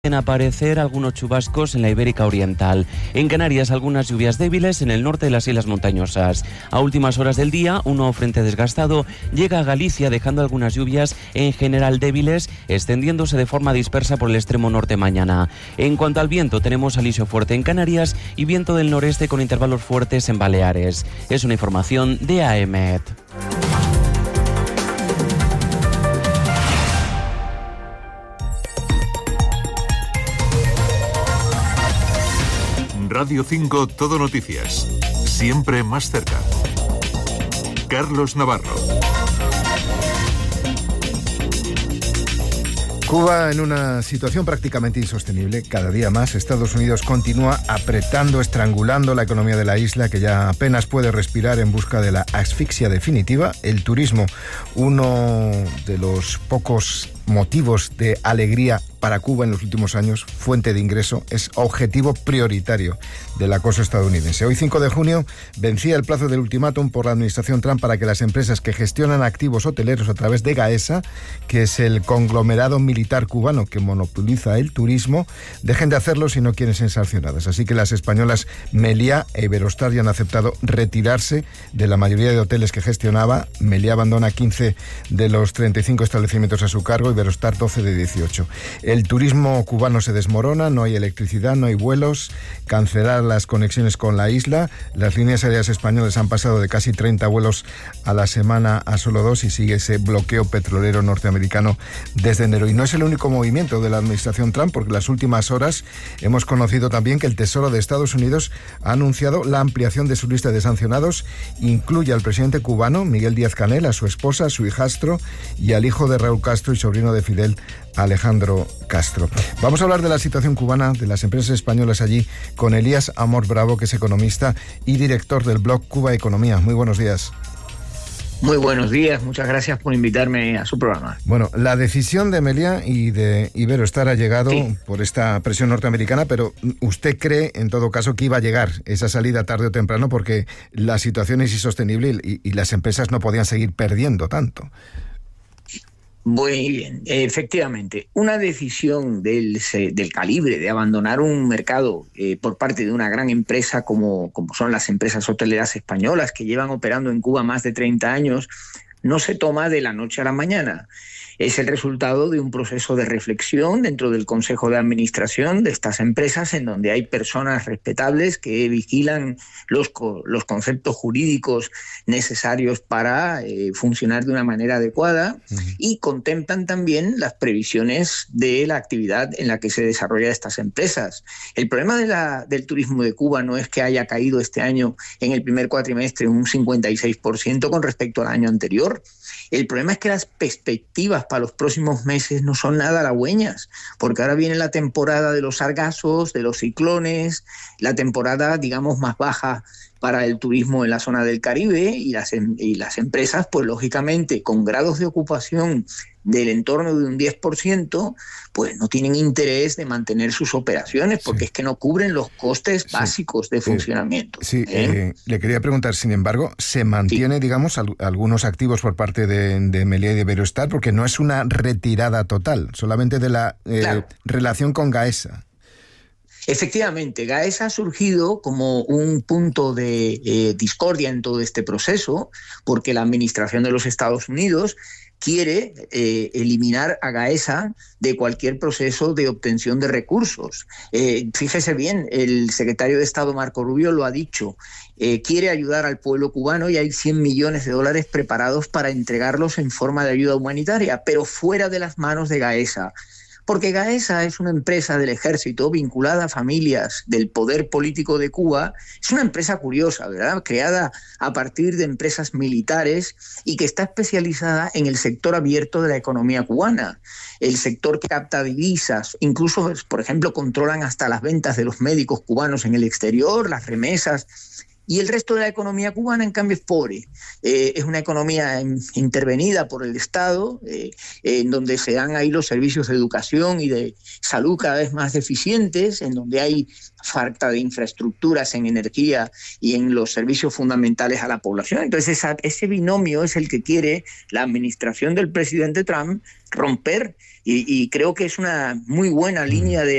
En aparecer algunos chubascos en la Ibérica Oriental. En Canarias, algunas lluvias débiles en el norte de las islas montañosas. A últimas horas del día, un nuevo frente desgastado llega a Galicia, dejando algunas lluvias en general débiles, extendiéndose de forma dispersa por el extremo norte mañana. En cuanto al viento, tenemos alisio fuerte en Canarias y viento del noreste con intervalos fuertes en Baleares. Es una información de AEMET. Radio 5 Todo Noticias. Siempre más cerca. Carlos Navarro. Cuba en una situación prácticamente insostenible. Cada día más Estados Unidos continúa apretando, estrangulando la economía de la isla, que ya apenas puede respirar en busca de la asfixia definitiva. El turismo, uno de los pocos motivos de alegría para Cuba en los últimos años, fuente de ingreso, es objetivo prioritario del acoso estadounidense. Hoy, 5 de junio, vencía el plazo del ultimátum por la administración Trump para que las empresas que gestionan activos hoteleros a través de Gaesa, que es el conglomerado militar cubano que monopoliza el turismo, dejen de hacerlo si no quieren ser sancionadas. Así que las españolas Meliá e Iberostar ya han aceptado retirarse de la mayoría de hoteles que gestionaba. Meliá abandona 15 de los 35 establecimientos a su cargo, Iberostar 12 de 18. El turismo cubano se desmorona, no hay electricidad, no hay vuelos, cancelar las conexiones con la isla. Las líneas aéreas españolas han pasado de casi 30 vuelos a la semana a solo 2 y sigue ese bloqueo petrolero norteamericano desde enero. Y no es el único movimiento de la administración Trump, porque en las últimas horas hemos conocido también que el Tesoro de Estados Unidos ha anunciado la ampliación de su lista de sancionados. Incluye al presidente cubano, Miguel Díaz-Canel, a su esposa, a su hijastro y al hijo de Raúl Castro y sobrino de Fidel, Alejandro Castro. Vamos a hablar de la situación cubana, de las empresas españolas allí, con Elías Amor Bravo, que es economista y director del blog Cuba Economía. Muy buenos días. Muy buenos días, muchas gracias por invitarme a su programa. Bueno, la decisión de Meliá y de Iberostar ha llegado por esta presión norteamericana, pero ¿usted cree, en todo caso, que iba a llegar esa salida tarde o temprano porque la situación es insostenible y las empresas no podían seguir perdiendo tanto? Muy bien, efectivamente, una decisión del calibre de abandonar un mercado por parte de una gran empresa como son las empresas hoteleras españolas que llevan operando en Cuba más de 30 años, no se toma de la noche a la mañana. Es el resultado de un proceso de reflexión dentro del Consejo de Administración de estas empresas, en donde hay personas respetables que vigilan los conceptos jurídicos necesarios para funcionar de una manera adecuada y contemplan también las previsiones de la actividad en la que se desarrolla estas empresas. El problema del turismo de Cuba no es que haya caído este año en el primer cuatrimestre un 56% con respecto al año anterior. El problema es que las perspectivas para los próximos meses no son nada halagüeñas, porque ahora viene la temporada de los sargazos, de los ciclones, la temporada, digamos, más baja para el turismo en la zona del Caribe, y las empresas, pues lógicamente, con grados de ocupación del entorno de un 10%, pues no tienen interés de mantener sus operaciones, porque es que no cubren los costes básicos de funcionamiento. Le quería preguntar, sin embargo, ¿se mantiene, digamos, algunos activos por parte de Meliá y de Iberostar? Porque no es una retirada total, solamente de la relación con Gaesa. Efectivamente, Gaesa ha surgido como un punto de discordia en todo este proceso, porque la administración de los Estados Unidos quiere eliminar a Gaesa de cualquier proceso de obtención de recursos. Fíjese bien, el secretario de Estado Marco Rubio lo ha dicho, quiere ayudar al pueblo cubano y hay $100 millones preparados para entregarlos en forma de ayuda humanitaria, pero fuera de las manos de Gaesa. Porque Gaesa es una empresa del ejército vinculada a familias del poder político de Cuba. Es una empresa curiosa, ¿verdad? Creada a partir de empresas militares y que está especializada en el sector abierto de la economía cubana. El sector que capta divisas, incluso, por ejemplo, controlan hasta las ventas de los médicos cubanos en el exterior, las remesas. y el resto de la economía cubana, en cambio, es pobre. Es una economía intervenida por el Estado, en donde se dan ahí los servicios de educación y de salud cada vez más deficientes, en donde hay falta de infraestructuras en energía y en los servicios fundamentales a la población. Entonces ese binomio es el que quiere la administración del presidente Trump romper, y creo que es una muy buena línea de